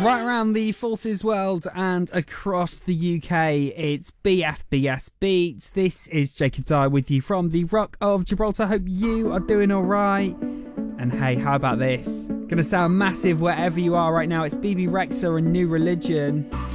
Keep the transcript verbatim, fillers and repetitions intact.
Right around the Forces world and across the U K, it's B F B S Beats. This is Jake and Di with you from the Rock of Gibraltar. Hope you are doing alright. And hey, how about this? Gonna sound massive wherever you are right now. It's B B Rexa and New Religion.